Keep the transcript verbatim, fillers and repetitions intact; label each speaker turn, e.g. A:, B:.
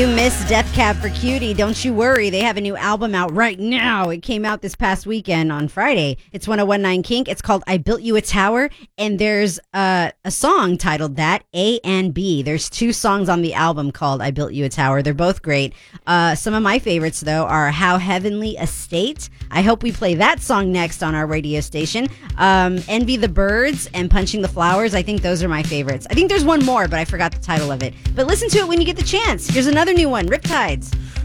A: You miss Death Cab for Cutie. Don't you worry. They have a new album out right now. It came out this past weekend on Friday. It's ten nineteen Kink. It's called I Built You a Tower. And there's uh, a song titled that, A and B. There's two songs on the album called I Built You a Tower. They're both great. Uh, some of my favorites, though, are How Heavenly a State. I hope we play that song next on our radio station. Um, Envy the Birds and Punching the Flowers. I think those are my favorites. I think there's one more, but I forgot the title of it. But listen to it when you get the chance. Here's another new one, Riptides.